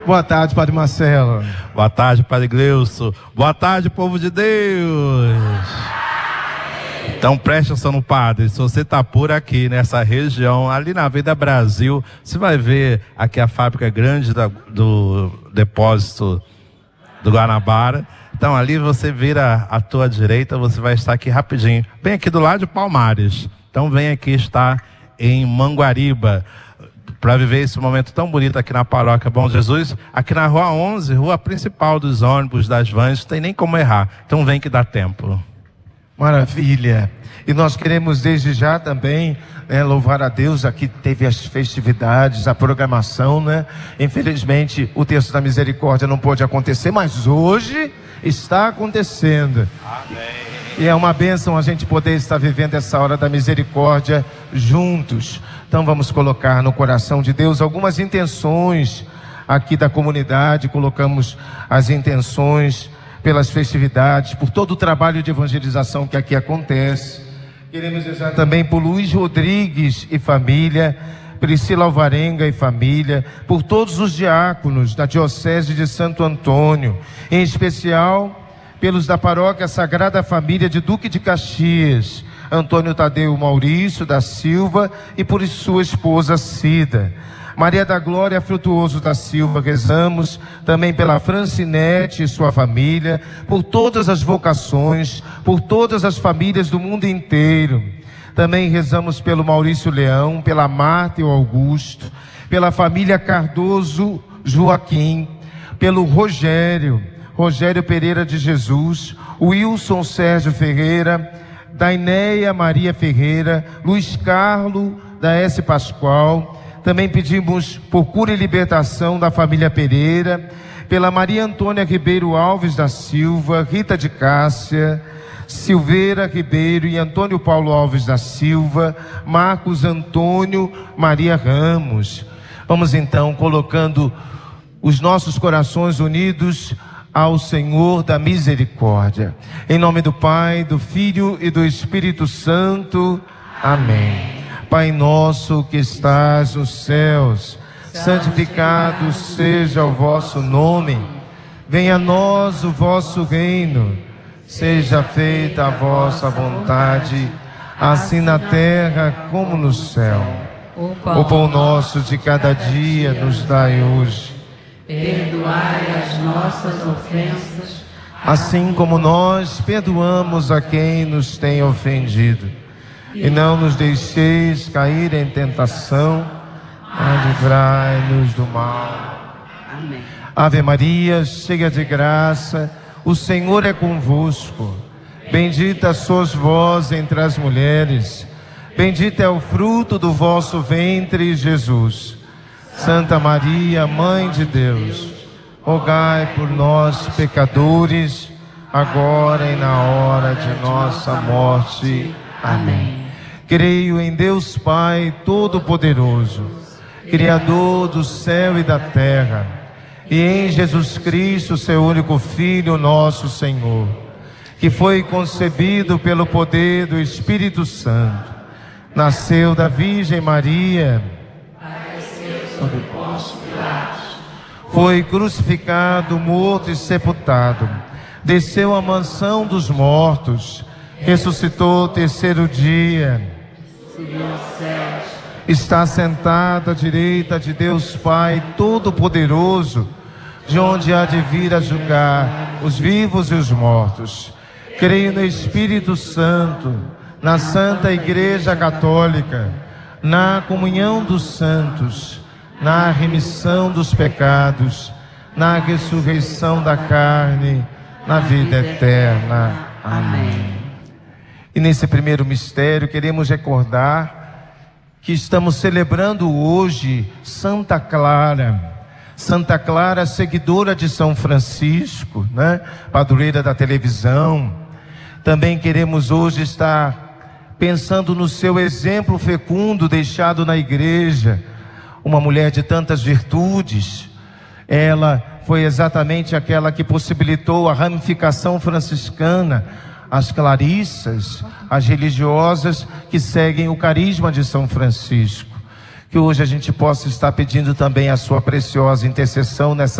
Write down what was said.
Boa tarde, Padre Marcelo. Boa tarde, Padre Gleuso. Boa tarde, povo de Deus. Então preste atenção no Padre, se você está por aqui nessa região, ali na Avenida Brasil, você vai ver aqui a fábrica grande do depósito do Guanabara. Então ali você vira à tua direita, você vai estar aqui rapidinho, bem aqui do lado de Palmares. Então vem aqui estar em Manguariba, para viver esse momento tão bonito aqui na Paróquia Bom Jesus, aqui na Rua 11, rua principal dos ônibus, das vans, não tem nem como errar. Então vem que dá tempo. Maravilha. E nós queremos desde já também louvar a Deus. Aqui teve as festividades, a programação, né? Infelizmente o Terço da Misericórdia não pôde acontecer, mas hoje está acontecendo. Amém. E é uma bênção a gente poder estar vivendo essa hora da misericórdia juntos. Então vamos colocar no coração de Deus algumas intenções aqui da comunidade. Colocamos as intenções pelas festividades, por todo o trabalho de evangelização que aqui acontece. Queremos rezar também por Luiz Rodrigues e família, Priscila Alvarenga e família, por todos os diáconos da Diocese de Santo Antônio, em especial pelos da Paróquia Sagrada Família de Duque de Caxias, Antônio Tadeu Maurício da Silva e por sua esposa Cida. Maria da Glória Frutuoso da Silva, rezamos também pela Francinete e sua família, por todas as vocações, por todas as famílias do mundo inteiro. Também rezamos pelo Maurício Leão, pela Marta e o Augusto, pela família Cardoso Joaquim, pelo Rogério Pereira de Jesus, Wilson Sérgio Ferreira, Dainéia Maria Ferreira, Luiz Carlos da S. Pascoal. Também pedimos por cura e libertação da família Pereira, pela Maria Antônia Ribeiro Alves da Silva, Rita de Cássia, Silveira Ribeiro e Antônio Paulo Alves da Silva, Marcos Antônio Maria Ramos. Vamos então colocando os nossos corações unidos ao Senhor da misericórdia. Em nome do Pai, do Filho e do Espírito Santo. Amém. Pai nosso que estás nos céus, santificado seja o vosso nome. Venha a nós o vosso reino. Seja feita a vossa vontade, assim na terra como no céu. O pão nosso de cada dia nos dai hoje. Perdoai as nossas ofensas, assim como nós perdoamos a quem nos tem ofendido. E não nos deixeis cair em tentação, mas livrai-nos do mal. Amém. Ave Maria, cheia de graça, o Senhor é convosco. Bendita sois vós entre as mulheres, bendito é o fruto do vosso ventre, Jesus. Santa Maria, Mãe de Deus, rogai por nós, pecadores, agora e na hora de nossa morte. Amém. Creio em Deus Pai Todo-Poderoso, Criador do céu e da terra, e em Jesus Cristo, seu único Filho, nosso Senhor, que foi concebido pelo poder do Espírito Santo, nasceu da Virgem Maria, sob Pôncio Pilatos, foi crucificado, morto e sepultado, desceu à mansão dos mortos, ressuscitou o terceiro dia, subiu aos céus, está sentado à direita de Deus Pai Todo-Poderoso, de onde há de vir a julgar os vivos e os mortos. Creio no Espírito Santo, na Santa Igreja Católica, na comunhão dos santos, na remissão dos pecados, na ressurreição da carne, na vida eterna. Amém. E nesse primeiro mistério queremos recordar que estamos celebrando hoje Santa Clara. Santa Clara, seguidora de São Francisco, né? Padroeira da televisão. Também queremos hoje estar pensando no seu exemplo fecundo deixado na igreja. Uma mulher de tantas virtudes. Ela foi exatamente aquela que possibilitou a ramificação franciscana, as clarissas, as religiosas que seguem o carisma de São Francisco. que hoje a gente possa estar pedindo também a sua preciosa intercessão nessa